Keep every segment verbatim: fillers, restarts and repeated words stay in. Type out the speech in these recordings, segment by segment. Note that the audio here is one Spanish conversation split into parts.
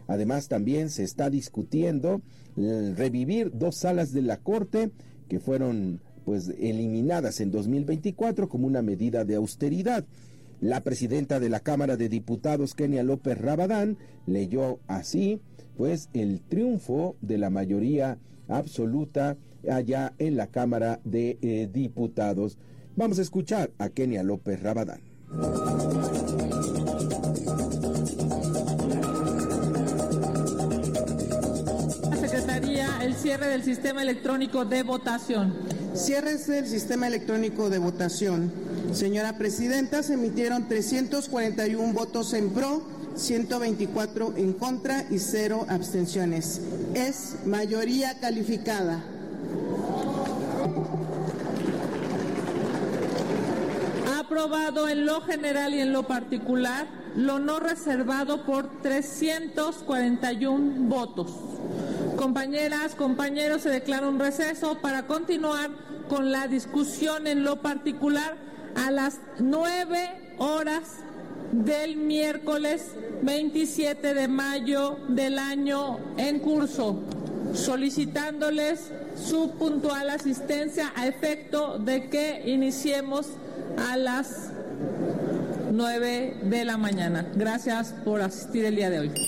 Además, también se está discutiendo eh, revivir dos salas de la Corte que fueron pues eliminadas en dos mil veinticuatro como una medida de austeridad. La presidenta de la Cámara de Diputados, Kenia López Rabadán, leyó así pues el triunfo de la mayoría absoluta allá en la Cámara de eh, Diputados. Vamos a escuchar a Kenia López Rabadán. Secretaría, el cierre del sistema electrónico de votación. Cierre del sistema electrónico de votación. Señora Presidenta, se emitieron trescientos cuarenta y uno votos en pro, ciento veinticuatro en contra y cero abstenciones. Es mayoría calificada. Aprobado en lo general y en lo particular, lo no reservado por trescientos cuarenta y uno votos. Compañeras, compañeros, se declara un receso para continuar con la discusión en lo particular a las nueve horas del miércoles veintisiete de mayo del año en curso, solicitándoles su puntual asistencia a efecto de que iniciemos a las nueve de la mañana. Gracias por asistir el día de hoy.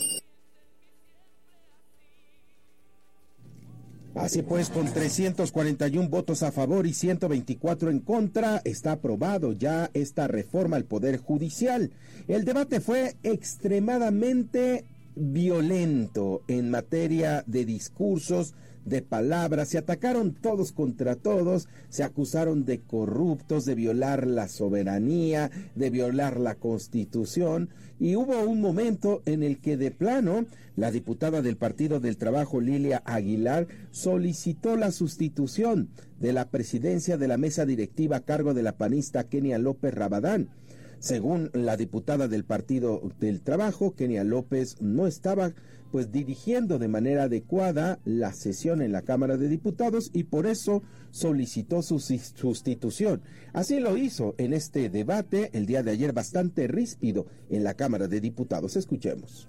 Así pues, con trescientos cuarenta y uno votos a favor y ciento veinticuatro en contra, está aprobado ya esta reforma al Poder Judicial. El debate fue extremadamente violento en materia de discursos, de palabras, se atacaron todos contra todos, se acusaron de corruptos, de violar la soberanía, de violar la Constitución, y hubo un momento en el que de plano la diputada del Partido del Trabajo, Lilia Aguilar, solicitó la sustitución de la presidencia de la mesa directiva a cargo de la panista Kenia López Rabadán. Según la diputada del Partido del Trabajo, Kenia López no estaba pues dirigiendo de manera adecuada la sesión en la Cámara de Diputados y por eso solicitó su sustitución. Así lo hizo en este debate el día de ayer bastante ríspido en la Cámara de Diputados. Escuchemos.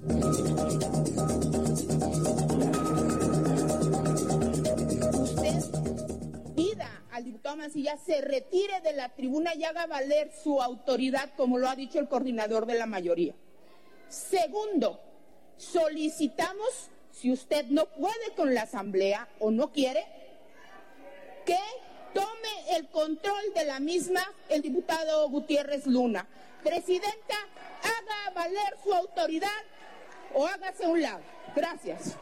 Al diputado Mancilla se retire de la tribuna y haga valer su autoridad, como lo ha dicho el coordinador de la mayoría. Segundo, solicitamos, si usted no puede con la asamblea o no quiere, que tome el control de la misma el diputado Gutiérrez Luna. Presidenta, haga valer su autoridad o hágase a un lado. Gracias.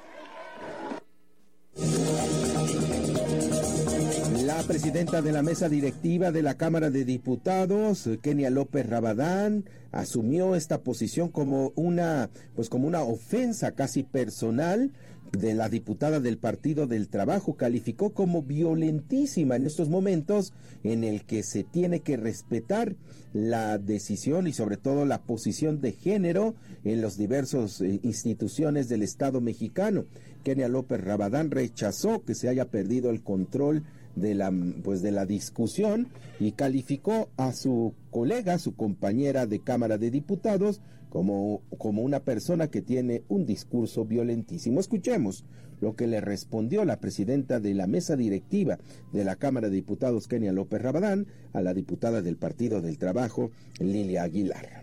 La presidenta de la mesa directiva de la Cámara de Diputados, Kenia López Rabadán, asumió esta posición como una, pues como una ofensa casi personal de la diputada del Partido del Trabajo. Calificó como violentísima en estos momentos en el que se tiene que respetar la decisión y sobre todo la posición de género en las diversas eh, instituciones del Estado mexicano. Kenia López Rabadán rechazó que se haya perdido el control de la pues de la discusión y calificó a su colega, su compañera de Cámara de Diputados, como, como una persona que tiene un discurso violentísimo. Escuchemos lo que le respondió la presidenta de la mesa directiva de la Cámara de Diputados, Kenia López Rabadán, a la diputada del Partido del Trabajo, Lilia Aguilar.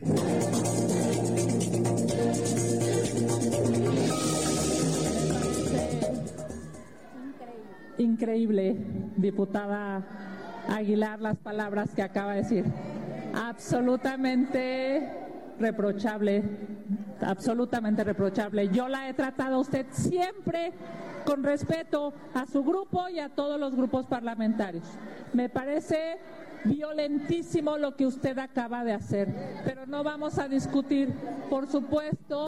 Increíble, diputada Aguilar, las palabras que acaba de decir. Absolutamente reprochable, absolutamente reprochable. Yo la he tratado a usted siempre con respeto a su grupo y a todos los grupos parlamentarios. Me parece violentísimo lo que usted acaba de hacer, pero no vamos a discutir, por supuesto.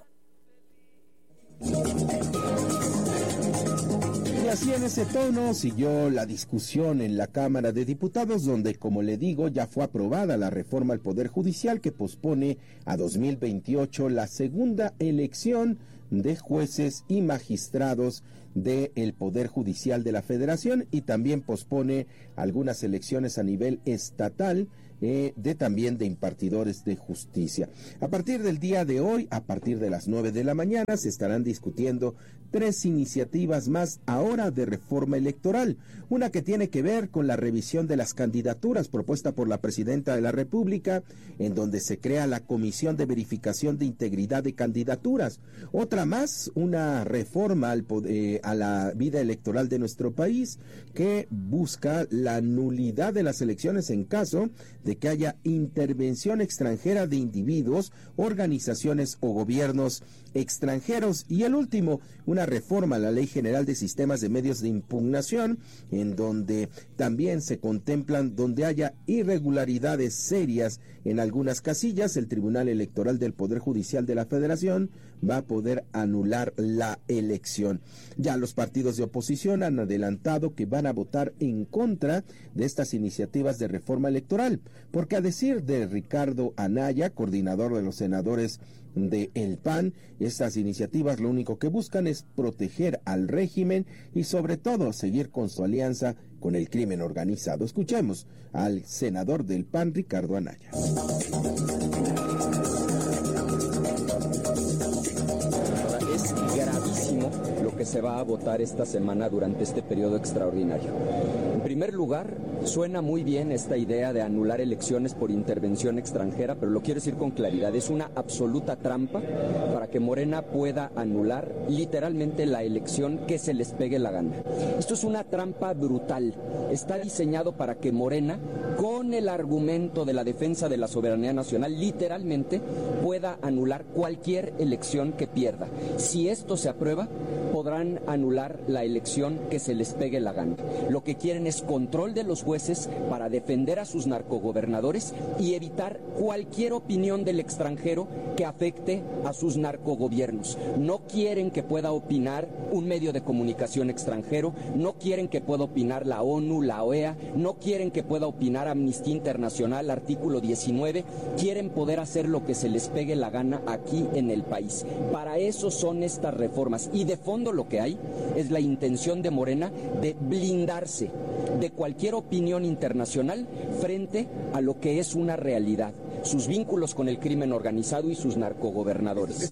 Y así en ese tono siguió la discusión en la Cámara de Diputados, donde, como le digo, ya fue aprobada la reforma al Poder Judicial que pospone a dos mil veintiocho la segunda elección de jueces y magistrados del Poder Judicial de la Federación y también pospone algunas elecciones a nivel estatal eh, de también de impartidores de justicia. A partir del día de hoy, a partir de las nueve de la mañana, se estarán discutiendo tres iniciativas más ahora de reforma electoral. Una que tiene que ver con la revisión de las candidaturas propuesta por la Presidenta de la República, en donde se crea la Comisión de Verificación de Integridad de Candidaturas. Otra más, una reforma al, eh, a la vida electoral de nuestro país, que busca la nulidad de las elecciones en caso de que haya intervención extranjera de individuos, organizaciones o gobiernos extranjeros. Y el último, una reforma a la Ley General de Sistemas de Medios de Impugnación, en donde también se contemplan donde haya irregularidades serias en algunas casillas, el Tribunal Electoral del Poder Judicial de la Federación va a poder anular la elección. Ya los partidos de oposición han adelantado que van a votar en contra de estas iniciativas de reforma electoral, porque a decir de Ricardo Anaya, coordinador de los senadores de el P A N, estas iniciativas lo único que buscan es proteger al régimen y sobre todo seguir con su alianza con el crimen organizado. Escuchemos al senador del P A N, Ricardo Anaya. Es gravísimo lo que se va a votar esta semana durante este periodo extraordinario. En primer lugar, suena muy bien esta idea de anular elecciones por intervención extranjera, pero lo quiero decir con claridad, es una absoluta trampa para que Morena pueda anular literalmente la elección que se les pegue la gana. Esto es una trampa brutal, está diseñado para que Morena, con el argumento de la defensa de la soberanía nacional, literalmente pueda anular cualquier elección que pierda. Si esto se aprueba, podrán anular la elección que se les pegue la gana. Lo que quieren es control de los jueces para defender a sus narcogobernadores y evitar cualquier opinión del extranjero que afecte a sus narcogobiernos. No quieren que pueda opinar un medio de comunicación extranjero, no quieren que pueda opinar la ONU, la O E A, no quieren que pueda opinar Amnistía Internacional, artículo diecinueve, quieren poder hacer lo que se les pegue la gana aquí en el país. Para eso son estas reformas y de fondo lo que hay es la intención de Morena de blindarse de cualquier opinión internacional frente a lo que es una realidad, sus vínculos con el crimen organizado y sus narcogobernadores.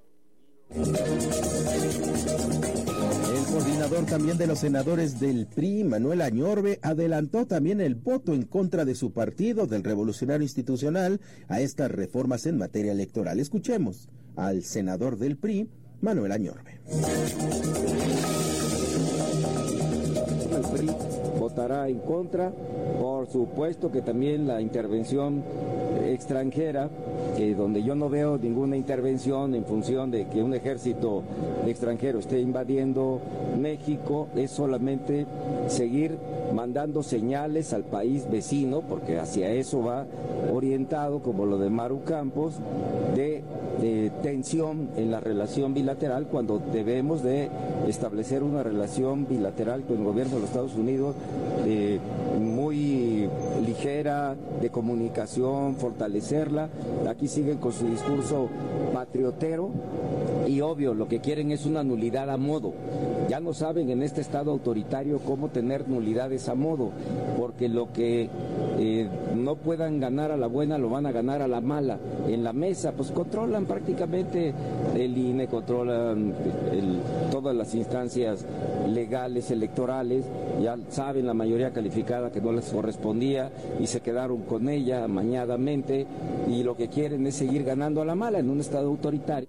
El coordinador también de los senadores del P R I, Manuel Añorbe, adelantó también el voto en contra de su partido, del Revolucionario Institucional, a estas reformas en materia electoral. Escuchemos al senador del P R I, Manuel Añorbe. El P R I votará en contra, por supuesto que también la intervención extranjera, que donde yo no veo ninguna intervención en función de que un ejército extranjero esté invadiendo México, es solamente seguir mandando señales al país vecino, porque hacia eso va orientado, como lo de Maru Campos, de, de tensión en la relación bilateral, cuando debemos de establecer una relación bilateral con el gobierno de los Estados Unidos eh, muy ligera, de comunicación, fortalecerla. Aquí siguen con su discurso patriotero y obvio, lo que quieren es una nulidad a modo. Ya no saben en este estado autoritario cómo tener nulidades a modo, porque lo que eh, no puedan ganar a la buena lo van a ganar a la mala. En la mesa pues controlan prácticamente el I N E, controlan el, todas las instancias legales electorales, ya saben la mayoría calificada que no les correspondía y se quedaron con ella amañadamente, y lo que quieren es seguir ganando a la mala en un estado autoritario.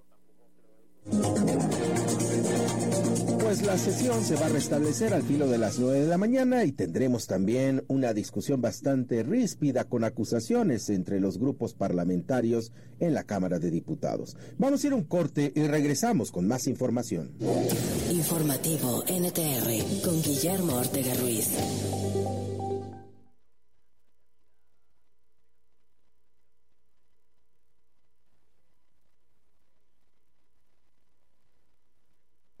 Pues la sesión se va a restablecer al filo de las nueve de la mañana y tendremos también una discusión bastante ríspida con acusaciones entre los grupos parlamentarios en la Cámara de Diputados. Vamos a ir a un corte y regresamos con más información. Informativo N T R con Guillermo Ortega Ruiz.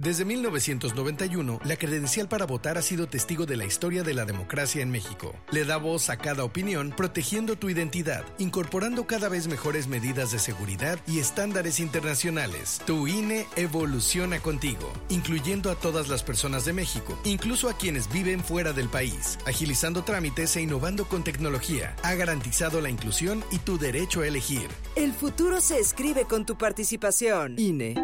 Desde mil novecientos noventa y uno, la credencial para votar ha sido testigo de la historia de la democracia en México. Le da voz a cada opinión, protegiendo tu identidad, incorporando cada vez mejores medidas de seguridad y estándares internacionales. Tu I N E evoluciona contigo, incluyendo a todas las personas de México, incluso a quienes viven fuera del país, agilizando trámites e innovando con tecnología. Ha garantizado la inclusión y tu derecho a elegir. El futuro se escribe con tu participación. I N E.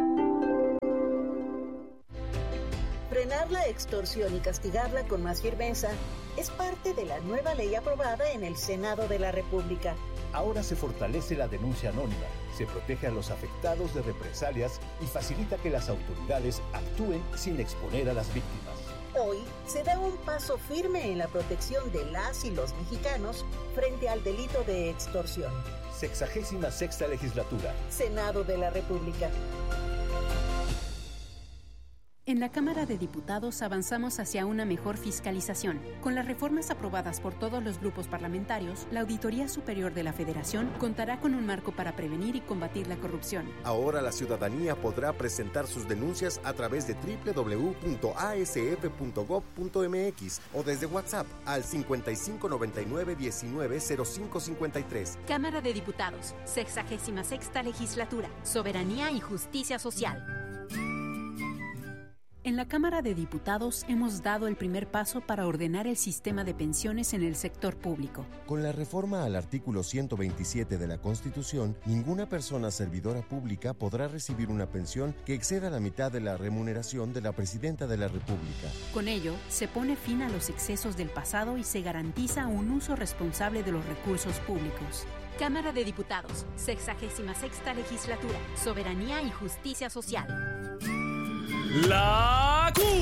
Frenar la extorsión y castigarla con más firmeza es parte de la nueva ley aprobada en el Senado de la República. Ahora se fortalece la denuncia anónima, se protege a los afectados de represalias y facilita que las autoridades actúen sin exponer a las víctimas. Hoy se da un paso firme en la protección de las y los mexicanos frente al delito de extorsión. Sexagésima sexta legislatura. Senado de la República. En la Cámara de Diputados avanzamos hacia una mejor fiscalización. Con las reformas aprobadas por todos los grupos parlamentarios, la Auditoría Superior de la Federación contará con un marco para prevenir y combatir la corrupción. Ahora la ciudadanía podrá presentar sus denuncias a través de doble u doble u doble u punto a s f punto gob punto m x o desde WhatsApp al cincuenta y cinco noventa y nueve diecinueve cero cinco cincuenta y tres. Cámara de Diputados, sexagésima sexta legislatura, soberanía y justicia social. En la Cámara de Diputados hemos dado el primer paso para ordenar el sistema de pensiones en el sector público. Con la reforma al artículo ciento veintisiete de la Constitución, ninguna persona servidora pública podrá recibir una pensión que exceda la mitad de la remuneración de la Presidenta de la República. Con ello, se pone fin a los excesos del pasado y se garantiza un uso responsable de los recursos públicos. Cámara de Diputados, sexagésima sexta legislatura, soberanía y justicia social. La Q.